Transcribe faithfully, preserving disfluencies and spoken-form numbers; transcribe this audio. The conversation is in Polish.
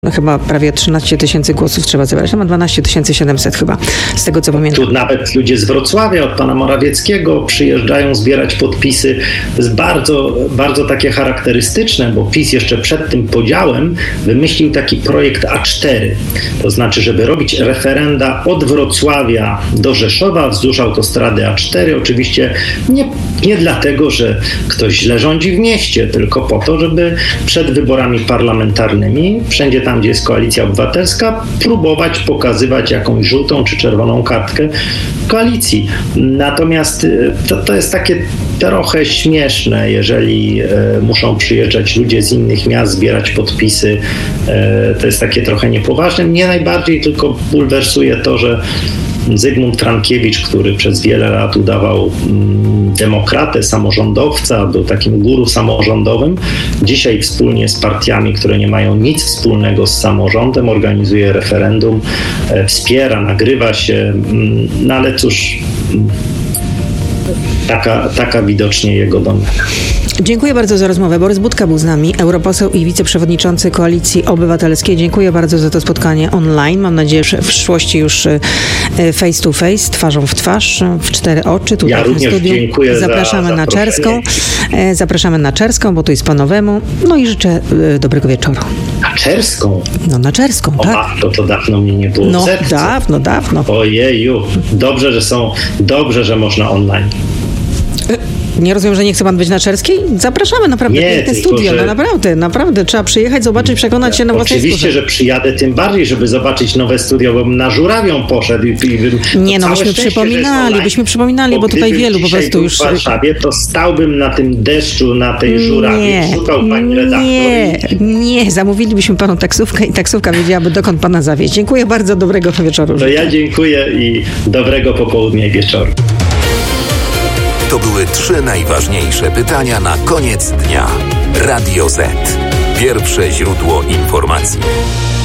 No chyba prawie trzynaście tysięcy głosów trzeba zebrać. No ma dwanaście tysięcy siedemset chyba, z tego co pamiętam. Tu nawet ludzie z Wrocławia, od pana Morawieckiego przyjeżdżają zbierać podpisy. To jest bardzo, bardzo takie charakterystyczne, bo PiS jeszcze przed tym podziałem wymyślił taki projekt A cztery. To znaczy, żeby robić referenda od Wrocławia do Rzeszowa wzdłuż autostrady A cztery. Oczywiście nie, nie dlatego, że ktoś źle rządzi w mieście, tylko po to, żeby przed wyborami parlamentarnymi, wszędzie tam, gdzie jest Koalicja Obywatelska, próbować pokazywać jakąś żółtą czy czerwoną kartkę koalicji. Natomiast to, to jest takie trochę śmieszne, jeżeli e, muszą przyjeżdżać ludzie z innych miast, zbierać podpisy. E, to jest takie trochę niepoważne. Mnie najbardziej tylko bulwersuje to, że Zygmunt Frankiewicz, który przez wiele lat udawał mm, demokratę, samorządowca, był takim guru samorządowym, dzisiaj wspólnie z partiami, które nie mają nic wspólnego z samorządem, organizuje referendum, e, wspiera, nagrywa się, mm, no ale cóż, mm, taka, taka widocznie jego domena. Dziękuję bardzo za rozmowę. Borys Budka był z nami, europoseł i wiceprzewodniczący Koalicji Obywatelskiej. Dziękuję bardzo za to spotkanie online. Mam nadzieję, że w przyszłości już face to face, twarzą w twarz, w cztery oczy. Tutaj ja w tym również studiu. dziękuję Zapraszamy za na Czerską. Zapraszamy na Czerską, bo tu jest po nowemu. No i życzę dobrego wieczoru. Na Czerską? No na Czerską, o, tak. To, to dawno mnie nie było w No sercu. dawno, dawno. Ojeju. Dobrze, że są, dobrze, że można online. Nie rozumiem, że nie chce pan być na Czerskiej? Zapraszamy, naprawdę, nie, piękne tylko, studio, że... no naprawdę, naprawdę, trzeba przyjechać, zobaczyć, przekonać się na własnej skórze. Oczywiście, że przyjadę tym bardziej, żeby zobaczyć nowe studio, bo bym na Żurawią poszedł i, i bym... Nie no, byśmy przypominali, byśmy przypominali, bo, bo tutaj wielu po prostu już... w Warszawie, to stałbym na tym deszczu, na tej Żurawie, nie, szukał pani redaktor. Nie, i... nie, zamówilibyśmy panu taksówkę i taksówka wiedziałaby, dokąd pana zawieźć. Dziękuję bardzo, dobrego wieczoru. To ja dziękuję i dobrego popołudnia i wieczoru. To były trzy najważniejsze pytania na koniec dnia. Radio Z. Pierwsze źródło informacji.